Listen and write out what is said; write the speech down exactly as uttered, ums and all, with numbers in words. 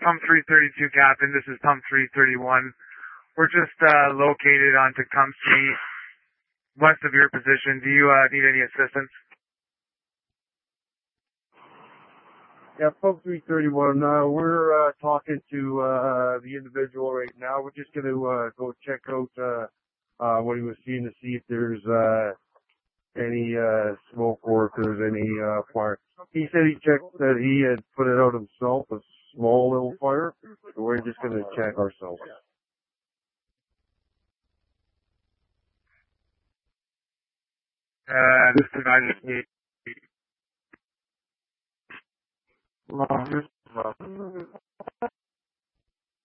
Pump three thirty-two, Captain. This is Pump three thirty-one. We're just uh, located on Tecumseh, west of your position. Do you uh, need any assistance? Yeah, Pump three thirty-one. Uh, we're uh, talking to uh, the individual right now. We're just going to uh, go check out uh, uh, what he was seeing to see if there's uh, any uh, smoke or if there's any uh, fire. He said he checked that he had put it out himself, a small little fire. So we're just going to check ourselves. Uh, this is I just need